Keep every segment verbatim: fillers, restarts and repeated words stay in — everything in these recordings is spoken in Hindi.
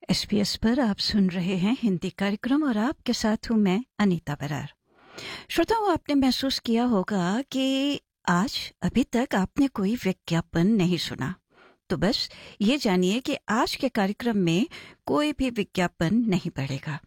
एसपीएस पर आप सुन रहे हैं हिंदी कार्यक्रम और आपके साथ हूं मैं अनीता बरार। श्रोताओं, आपने महसूस किया होगा कि आज अभी तक आपने कोई विज्ञापन नहीं सुना, तो बस ये जानिए कि आज के कार्यक्रम में कोई भी विज्ञापन नहीं पड़ेगा।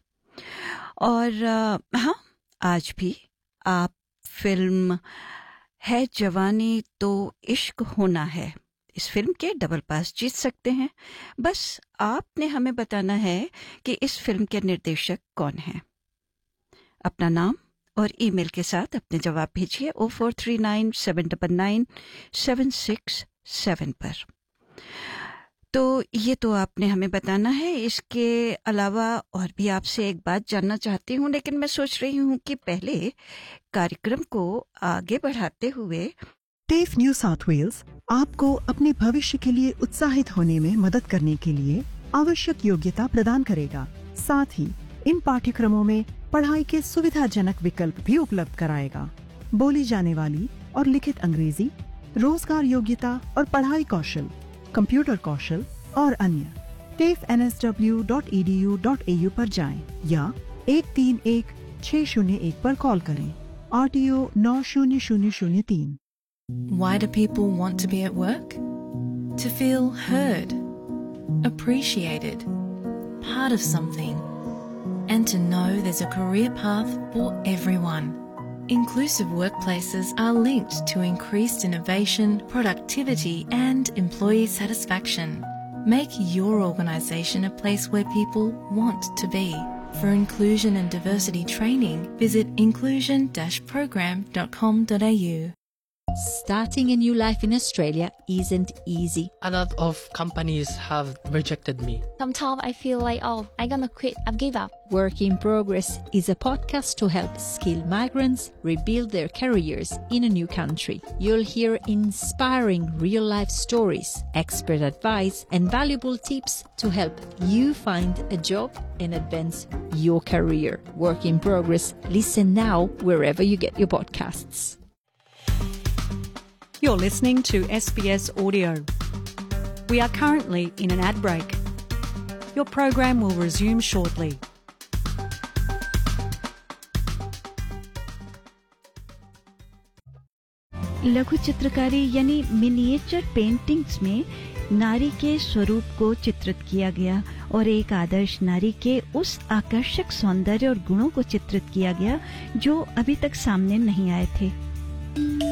और हाँ, आज भी आप फिल्म है जवानी तो इश्क होना है, इस फिल्म के डबल पास जीत सकते हैं। बस आपने हमें बताना है कि इस फिल्म के निर्देशक कौन हैं। अपना नाम और ईमेल के साथ अपने जवाब भेजिए O four three nine seven double nine seven six seven पर। तो ये तो आपने हमें बताना है। इसके अलावा और भी आपसे एक बात जानना चाहती हूँ, लेकिन मैं सोच रही हूँ कि पहले कार्यक्रम को आगे बढ़ाते हुए टेफ न्यू साउथ वेल्स आपको अपने भविष्य के लिए उत्साहित होने में मदद करने के लिए आवश्यक योग्यता प्रदान करेगा। साथ ही इन पाठ्यक्रमों में पढ़ाई के सुविधाजनक विकल्प भी उपलब्ध कराएगा। बोली जाने वाली और लिखित अंग्रेजी, रोजगार योग्यता और पढ़ाई कौशल, कंप्यूटर कौशल और अन्य। टेफ N S W dot E D U dot A you पर जाएं या एक तीन एक छह शून्य एक पर कॉल करें। आर टी ओ नौ शून्य शून्य शून्य तीन। Why do people want to be at work? To feel heard, appreciated, part of something, and to know there's a career path for everyone. Inclusive workplaces are linked to increased innovation, productivity, and employee satisfaction. Make your organisation a place where people want to be. For inclusion and diversity training, visit inclusion dash program dot com dot a u. Starting a new life in Australia isn't easy. A lot of companies have rejected me. Sometimes I feel like, oh, I'm gonna quit, I've give up. Work in Progress is a podcast to help skilled migrants rebuild their careers in a new country. You'll hear inspiring real-life stories, expert advice, and valuable tips to help you find a job and advance your career. Work in Progress. Listen now wherever you get your podcasts. You're listening to S B S Audio. We are currently in an ad break. Your program will resume shortly. लघु चित्रकारी यानी मिनिएचर पेंटिंग्स में नारी के स्वरूप को चित्रित किया गया और एक आदर्श नारी के उस आकर्षक सौंदर्य और गुणों को चित्रित किया गया जो अभी तक सामने नहीं आए थे।